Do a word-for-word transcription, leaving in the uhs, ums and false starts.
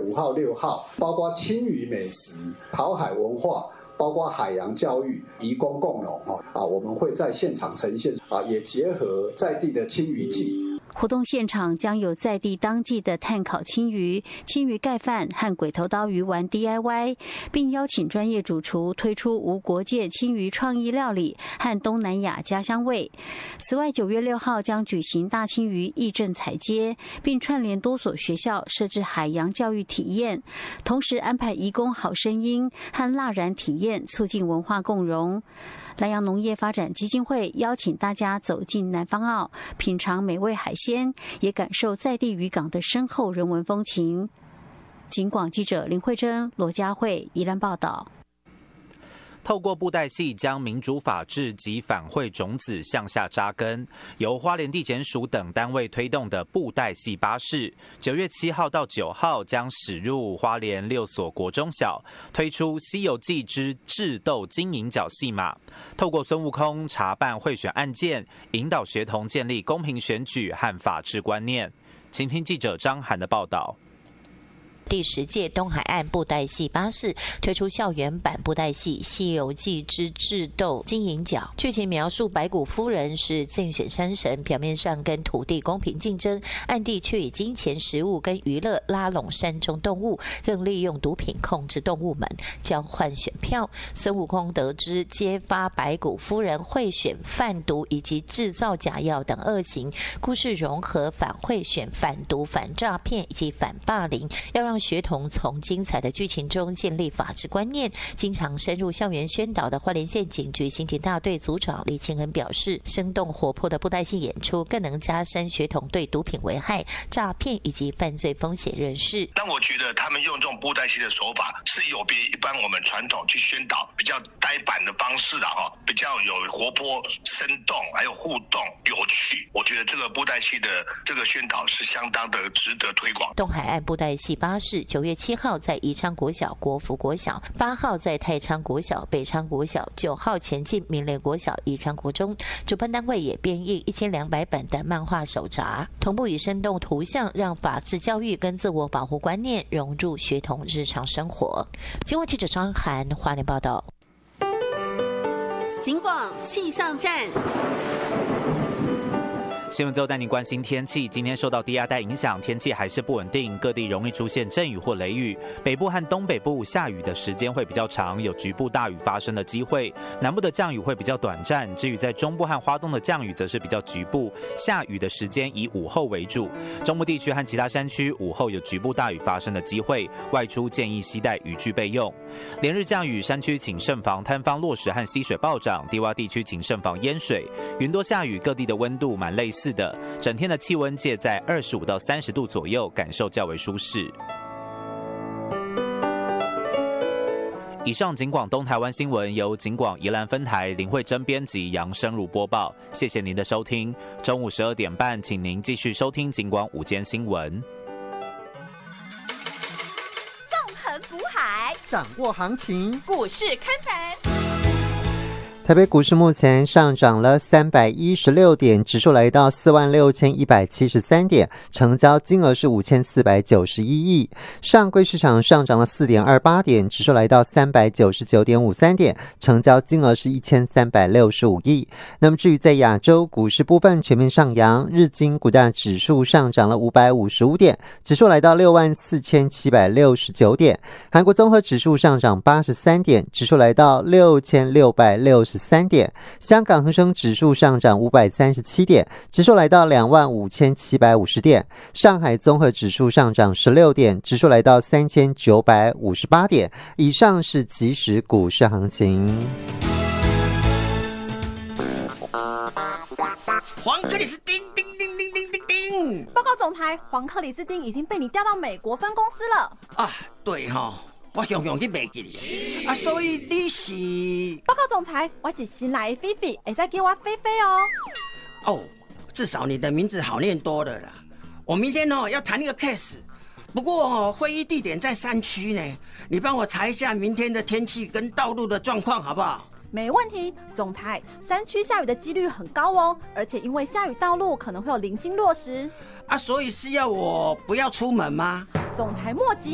五号、六号，包括青鱼美食、讨海文化，包括海洋教育、移工共融啊，我们会在现场呈现啊，也结合在地的青鱼季。 活动现场将有在地当季的炭烤青鱼、青鱼盖饭和鬼头刀鱼丸 D I Y， 并邀请专业主厨推出无国界青鱼创意料理和东南亚家乡味。此外，九月六号将举行大青鱼义政采接，并串联多所学校设置海洋教育体验，同时安排移工好声音和蜡染体验，促进文化共融。南洋农业发展基金会邀请大家走进南方澳，品尝美味海鲜，也感受在地渔港的深厚人文风情。警广记者林慧珍、罗佳慧宜兰报道。 透过布袋戏将民主法治及反贿种子向下扎根，由花莲地检署等单位推动的布袋戏巴士，九月七号到九号将驶入花莲六所国中小，推出《西游记之智斗金银角》戏码，透过孙悟空查办贿选案件，引导学童建立公平选举和法治观念。请听记者张涵的报道。 第十届东海岸布袋戏巴士推出校园版布袋戏《西游记之智斗金银角》，剧情描述白骨夫人是竞选山神，表面上跟土地公平竞争，暗地却以金钱、食物跟娱乐拉拢山中动物，更利用毒品控制动物们，交换选票。孙悟空得知揭发白骨夫人贿选、贩毒以及制造假药等恶行，故事融合反贿选、反毒、反诈骗以及反霸凌，要让学童从精彩的剧情中建立法治观念。经常深入校园宣导的花莲县警局刑警大队组长李庆恩表示，生动活泼的布袋戏演出更能加深学童对毒品危害、诈骗以及犯罪风险认识。 但我觉得他们用这种布袋戏的手法是有别一般我们传统去宣导比较呆板的方式啦，比较有活泼、生动，还有互动、有趣。我觉得这个布袋戏的这个宣导是相当的值得推广。 东海岸布袋戏巴士九月七号在宜昌国小、国福国小，八号在太昌国小、北昌国小，九号前进民联国小、宜昌国中。主办单位也编印一千两百本的漫画手札，同步以生动图像，让法治教育跟自我保护观念融入学童日常生活。警广记者张涵花莲报道。 警广气象站。 新闻最后带您关心天气。今天受到低压带影响，天气还是不稳定，各地容易出现阵雨或雷雨。北部和东北部下雨的时间会比较长，有局部大雨发生的机会。南部的降雨会比较短暂，至于在中部和花东的降雨则是比较局部，下雨的时间以午后为主。中部地区和其他山区午后有局部大雨发生的机会，外出建议携带雨具备用。连日降雨，山区请慎防坍方落石和溪水暴涨，低洼地区请慎防淹水。云多下雨，各地的温度蛮类似的，整天的气温介在二十五到三十度左右，感受较为舒适。以上警广东台湾新闻由警广宜兰分台林慧珍编辑，杨生如播报。谢谢您的收听。中午十二点半，请您继续收听警广午间新闻。 纵横股海， 掌握行情， 股市看盘。 台北股市目前上涨了三百一十六点，指数来到四万六千一百七十三点，成交金额是五千四百九十一亿。上柜市场上涨了四点二八点，指数来到三百九十九点五三点，成交金额是一千三百六十五亿。那么至于在亚洲股市部分全面上扬，日经股价指数上涨了五百五十五点，指数来到六万四千七百六十九点。韩国综合指数上涨八十三点，指数来到六千六百六十三点。香港恒生指数上涨五百三十七点，指数来到两万五千七百五十点。上海综合指数上涨十六点，指数来到三千九百五十八点。以上是即时股市行情。 黄克里斯丁丁丁丁丁丁丁， 报告总裁，黄克里斯丁已经被你调到美国分公司了。 啊，对哈、哦。我常常去袂记你啊，所以你是报告总裁，我是新来的菲菲，会再给我菲菲哦。 哦，至少你的名字好念多了啦。我明天哦要谈一个 case， 不过哦会议地点在山区呢，你帮我查一下明天的天气跟道路的状况好不好？ 没问题，总裁，山区下雨的几率很高哦，而且因为下雨道路可能会有零星落石。 啊，所以是要我不要出门吗？ 总裁莫急。